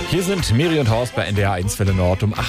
Hier sind Miri und Horst bei NDR 1 Welle Nord um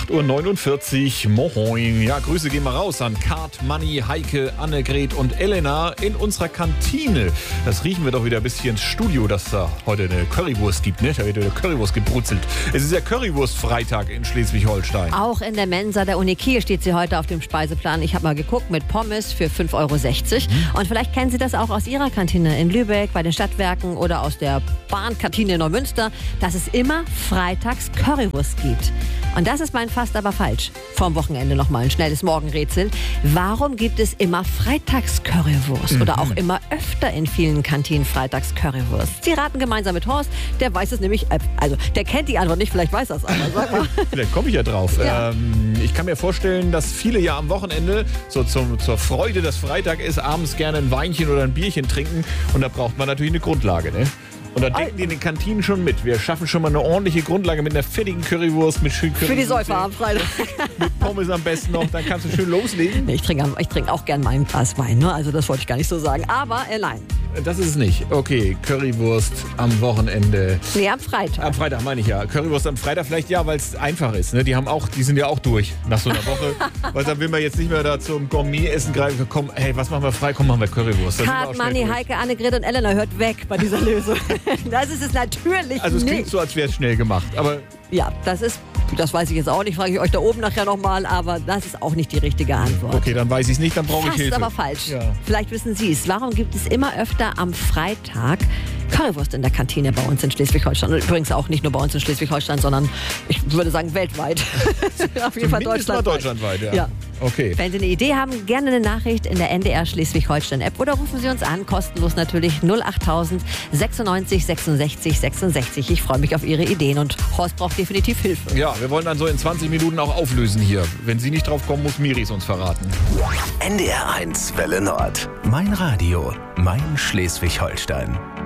8.49 Uhr. Moin. Ja, Grüße gehen mal raus an Kart, Manni, Heike, Annegret und Elena in unserer Kantine. Das riechen wir doch wieder bis hier ins Studio, dass da heute eine Currywurst gibt, ne? Da wird eine Currywurst gebrutzelt. Es ist ja Currywurst-Freitag in Schleswig-Holstein. Auch in der Mensa der Uni Kiel steht sie heute auf dem Speiseplan. Ich habe mal geguckt, mit Pommes für 5,60 Euro. Und vielleicht kennen Sie das auch aus Ihrer Kantine in Lübeck, bei den Stadtwerken oder aus der Bahnkantine in Neumünster, dass es immer freitags Currywurst gibt. Und das ist mein Fast aber falsch. Vorm Wochenende nochmal ein schnelles Morgenrätsel. Warum gibt es immer freitags Currywurst? Oder auch immer öfter in vielen Kantinen freitags Currywurst? Sie raten gemeinsam mit Horst, der weiß es nämlich, also der kennt die Antwort nicht, vielleicht weiß er es aber. Sag mal. Vielleicht komme ich ja drauf. Ja. Ich kann mir vorstellen, dass viele ja am Wochenende so zur Freude, dass Freitag ist, abends gerne ein Weinchen oder ein Bierchen trinken. Und da braucht man natürlich eine Grundlage, ne? Und da denken die in den Kantinen schon mit. Wir schaffen schon mal eine ordentliche Grundlage mit einer fettigen Currywurst, mit schön Für die Säufer am Freitag. Mit Pommes am besten noch, dann kannst du schön loslegen. Ich trinke auch gern mal ein Glas Wein, ne? Also das wollte ich gar nicht so sagen. Aber nein. Das ist es nicht. Okay, Currywurst am Wochenende. Nee, am Freitag. Am Freitag meine ich ja. Currywurst am Freitag vielleicht ja, weil es einfach ist. Ne? Die sind ja auch durch nach so einer Woche. Weil dann will man jetzt nicht mehr da zum Gourmet-Essen greifen. Komm, hey, was machen wir frei? Komm, machen wir Currywurst. Kart, Manni, Heike, Annegret und Elena, hört weg bei dieser Lösung. Das ist es natürlich Also es klingt nicht. so, als wäre es schnell gemacht. Aber Ja, das weiß ich jetzt auch nicht, frage ich euch da oben nachher nochmal, aber das ist auch nicht die richtige Antwort. okay, dann weiß ich es nicht, dann brauche ich Fast Hilfe. aber falsch. Ja. Vielleicht wissen Sie es. Warum gibt es immer öfter am Freitag Currywurst in der Kantine bei uns in Schleswig-Holstein? Und übrigens auch nicht nur bei uns in Schleswig-Holstein, sondern ich würde sagen weltweit. Auf jeden Fall Zumindest mal deutschlandweit, ja. Okay. Wenn Sie eine Idee haben, gerne eine Nachricht in der NDR Schleswig-Holstein-App oder rufen Sie uns an, kostenlos natürlich 08000 96 66 66. Ich freue mich auf Ihre Ideen und Horst braucht definitiv Hilfe. Ja, wir wollen dann so in 20 Minuten auch auflösen hier. Wenn Sie nicht drauf kommen, muss Miri es uns verraten. NDR 1 Welle Nord. Mein Radio, mein Schleswig-Holstein.